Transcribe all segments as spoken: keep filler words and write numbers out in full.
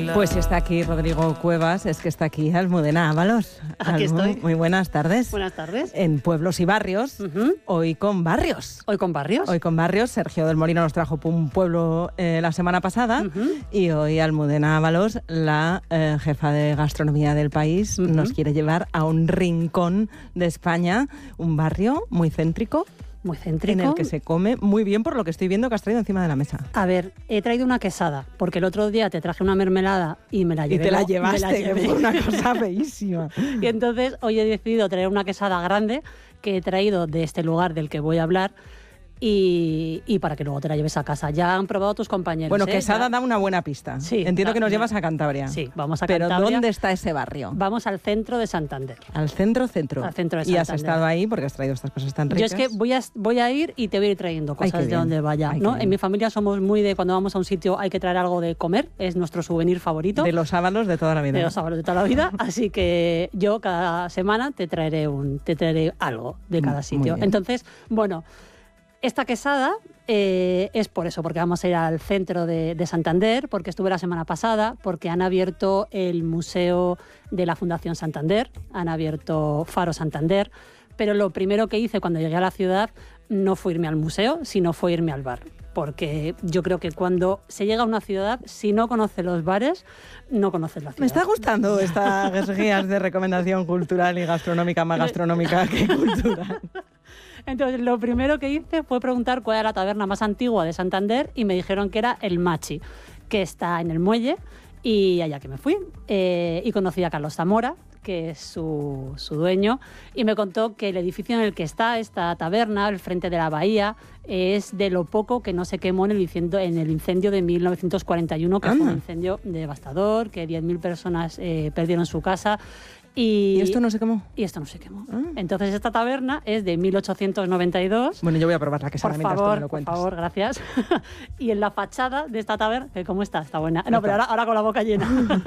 Hola. Pues está aquí Rodrigo Cuevas, es que está aquí Almudena Ábalos. Aquí Almu, estoy. Muy buenas tardes. Buenas tardes. En Pueblos y Barrios, Uh-huh. hoy con Barrios. ¿Hoy con Barrios? Hoy con Barrios. Sergio del Molino nos trajo un pueblo eh, la semana pasada Uh-huh. y hoy Almudena Ábalos, la eh, jefa de gastronomía del país, Uh-huh. nos quiere llevar a un rincón de España, un barrio muy céntrico, Muy céntrico. en el que se come muy bien, por lo que estoy viendo que has traído encima de la mesa. A ver, he traído una quesada, porque el otro día te traje una mermelada y me la Y llevé. te la me llevaste, que llevé. fue una cosa feísima. Y entonces hoy he decidido traer una quesada grande que he traído de este lugar del que voy a hablar y, y para que luego te la lleves a casa. Ya han probado tus compañeros. Bueno, ¿eh? Quesada Ya- da una buena pista. Sí, Entiendo da- que nos llevas a Cantabria. Sí, vamos a Pero Cantabria. ¿dónde está ese barrio? Vamos al centro de Santander. Al centro, centro. Al centro de Y has Santander. estado ahí porque has traído estas cosas tan Yo ricas. es que voy a, voy a ir y te voy a ir trayendo Ay, cosas qué de bien. donde vaya, Ay, qué ¿no? bien. En mi familia somos muy de cuando vamos a un sitio hay que traer algo de comer, es nuestro souvenir favorito. De los Ábalos de toda la vida. de los sábados de toda la vida, así que yo cada semana te traeré un, te traeré algo de cada Muy sitio. bien. Entonces, bueno, esta quesada eh, es por eso, porque vamos a ir al centro de, de Santander, porque estuve la semana pasada, porque han abierto el museo de la Fundación Santander, han abierto Faro Santander, pero lo primero que hice cuando llegué a la ciudad no fue irme al museo, sino fue irme al bar. Porque yo creo que cuando se llega a una ciudad, si no conoce los bares, no conoces la ciudad. Me está gustando estas guías de recomendación cultural y gastronómica, más gastronómica que cultural. Entonces, lo primero que hice fue preguntar cuál era la taberna más antigua de Santander y me dijeron que era el Machi, que está en el muelle, y allá que me fui. Eh, y conocí a Carlos Zamora, que es su, su dueño, y me contó que el edificio en el que está esta taberna, al frente de la bahía, es de lo poco que no se quemó en el incendio, en el incendio de mil novecientos cuarenta y uno, que Anda. fue un incendio devastador, que diez mil personas eh, perdieron su casa. Y, ¿Y esto no se quemó? y esto no se quemó. Ah. Entonces esta taberna es de mil ochocientos noventa y dos. Bueno, yo voy a probar la quesada Por mientras tú me favor, lo por cuentas. favor, gracias. Y en la fachada de esta taberna, que ¿cómo está? Está buena. No, pero ahora, ahora con la boca llena.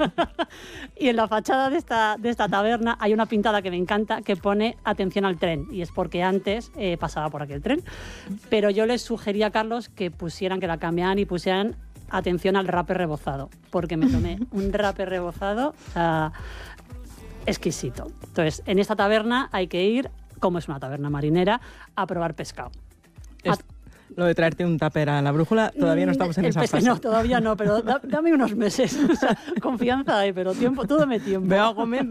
Y en la fachada de esta, de esta taberna hay una pintada que me encanta que pone atención al tren. Y es porque antes eh, pasaba por aquí el tren. Pero yo les sugería a Carlos que pusieran, que la cambiaran y pusieran atención al rape rebozado. Porque me tomé un rape rebozado, o sea, exquisito. Entonces, en esta taberna hay que ir, como es una taberna marinera, a probar pescado. Es- Lo de traerte un tupper a la brújula, todavía no estamos en El esa pese- fase. No, todavía no, pero da- dame unos meses. O sea, confianza hay, pero tiempo, todo me tiempo. Veo a comer